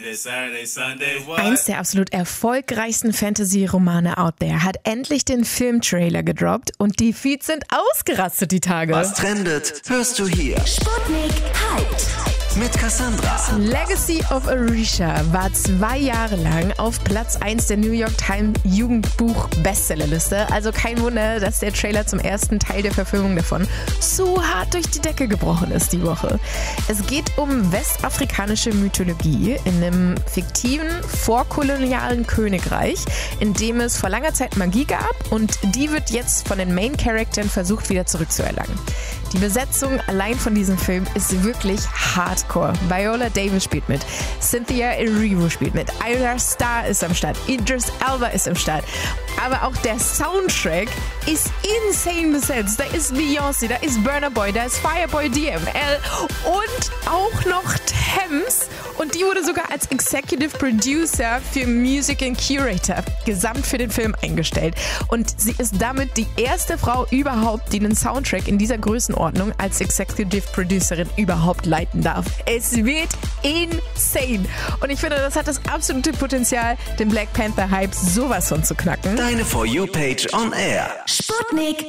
Friday, Saturday, Sunday, what? Eins der absolut erfolgreichsten Fantasy-Romane out there hat endlich den Filmtrailer gedroppt und die Feeds sind ausgerastet die Tage. Was trendet, hörst du hier. Sputnik Hyped. Mit Cassandra. Legacy of Orisha war 2 Jahre lang auf Platz 1 der New York Times Jugendbuch-Bestsellerliste. Also kein Wunder, dass der Trailer zum ersten Teil der Verfilmung davon so hart durch die Decke gebrochen ist die Woche. Es geht um westafrikanische Mythologie in einem fiktiven, vorkolonialen Königreich, in dem es vor langer Zeit Magie gab und die wird jetzt von den Main-Charakteren versucht wieder zurückzuerlangen. Die Besetzung allein von diesem Film ist wirklich hardcore. Viola Davis spielt mit, Cynthia Erivo spielt mit, Ira Starr ist am Start, Idris Elba ist am Start. Aber auch der Soundtrack ist insane besetzt. Da ist Beyoncé, da ist Burna Boy, da ist Fireboy DML und auch noch Tems. Und die wurde sogar als Executive Producer für Music and Curator gesamt für den Film eingestellt. Und sie ist damit die erste Frau überhaupt, die den Soundtrack in dieser Größenordnung als Executive Producerin überhaupt leiten darf. Es wird insane. Und ich finde, das hat das absolute Potenzial, den Black Panther-Hype sowas von zu knacken. Deine For You-Page on Air. Sputnik